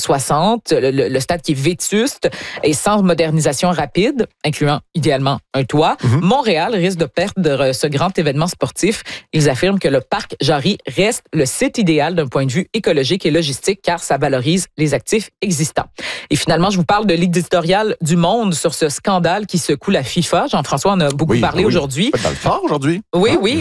60, le stade qui est vétuste et sans modernisation rapide, incluant idéalement un toit. Montréal risque de perdre ce grand événement sportif. Ils affirment que le parc Jarry reste le site idéal d'un point de vue écologique et logistique car ça valorise les actifs existants. Et finalement, je vous parle de l'éditorial du Monde sur ce scandale qui secoue la FIFA. Jean-François en a beaucoup parlé aujourd'hui. Dans le fort aujourd'hui? Oui. Il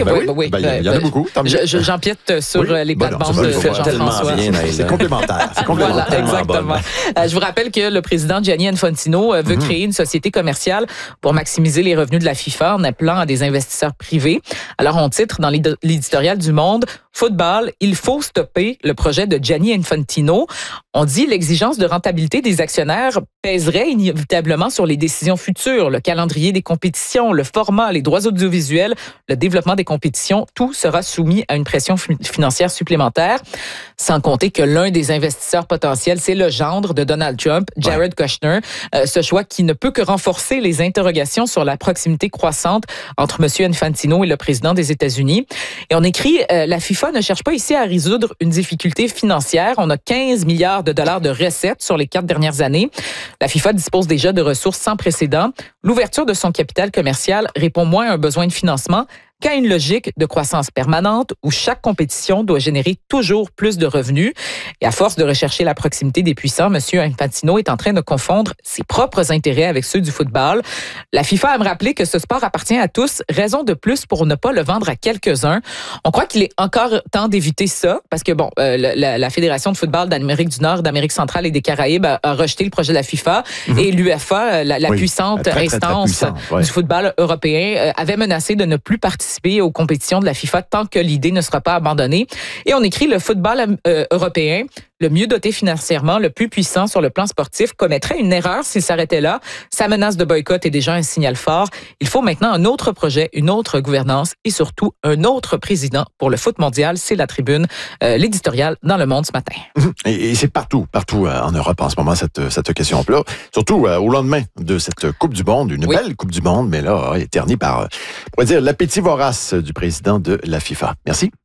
y en a beaucoup. J'empiète sur les plates-bandes de Jean-François. C'est complémentaire. Voilà, exactement. Je vous rappelle que le président Gianni Infantino veut créer une société commerciale pour maximiser les revenus de la FIFA en appelant à des investisseurs privés. Alors, on titre dans l'éditorial du Monde, Football, il faut stopper le projet de Gianni Infantino. On dit l'exigence de rentabilité des actionnaires pèserait inévitablement sur les décisions futures, le calendrier des compétitions, le format, les droits audiovisuels, le développement des compétitions, tout sera soumis à une pression financière supplémentaire. Sans compter que l'un des investisseurs potentiels, c'est le gendre de Donald Trump, Jared Kushner. Ce choix qui ne peut que renforcer les interrogations sur la proximité croissante entre M. Infantino et le président des États-Unis. Et on écrit, la FIFA ne cherche pas ici à résoudre une difficulté financière. On a 15 milliards de dollars de recettes sur les 4 dernières années. La FIFA dispose déjà de ressources sans précédent. L'ouverture de son capital commercial répond moins à un besoin de financement qu'à une logique de croissance permanente où chaque compétition doit générer toujours plus de revenus. Et à force de rechercher la proximité des puissants, M. Infantino est en train de confondre ses propres intérêts avec ceux du football. La FIFA aime rappeler que ce sport appartient à tous, raison de plus pour ne pas le vendre à quelques-uns. On croit qu'il est encore temps d'éviter ça parce que la Fédération de football d'Amérique du Nord, d'Amérique centrale et des Caraïbes a rejeté le projet de la FIFA et l'UEFA, la puissante instance du football européen, avait menacé de ne plus participer aux compétitions de la FIFA tant que l'idée ne sera pas abandonnée. Et on écrit le football européen, le mieux doté financièrement, le plus puissant sur le plan sportif, commettrait une erreur s'il s'arrêtait là. Sa menace de boycott est déjà un signal fort. Il faut maintenant un autre projet, une autre gouvernance et surtout un autre président pour le foot mondial. C'est la tribune, l'éditorial dans Le Monde ce matin. Et c'est partout en Europe en ce moment, cette question-là. Surtout au lendemain de cette Coupe du Monde, une belle Coupe du Monde, mais là, éternie par, on pourrait dire, l'appétit vorace du président de la FIFA. Merci.